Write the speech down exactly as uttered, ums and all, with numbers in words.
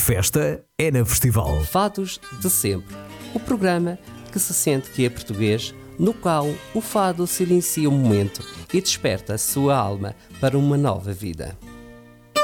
festa é na Festival. Fados de Sempre, o programa que se sente que é português, no qual o fado silencia o momento e desperta a sua alma para uma nova vida.